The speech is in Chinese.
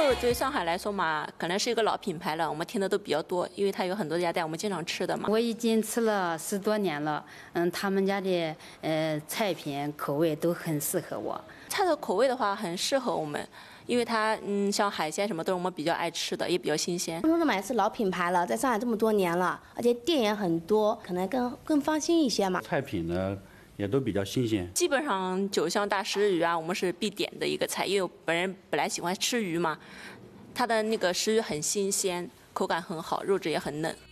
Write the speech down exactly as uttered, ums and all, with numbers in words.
肉对上海来说嘛，可能是一个老品牌了，我们听的都比较多，因为它有很多家店我们经常吃的嘛。 我已经吃了十多年了，嗯，他们家的呃菜品口味都很适合我。 菜的口味的话很适合我们，因为它嗯像海鲜什么都是我们比较爱吃的，也比较新鲜。 中州买是老品牌了，在上海这么多年了，而且店也很多，可能更更放心一些嘛。 菜品呢也都比较新鲜。 基本上九香大石鱼啊，我们是必点的一个菜，因为我本人本来喜欢吃鱼嘛，它的那个石鱼很新鲜，口感很好，肉质也很嫩。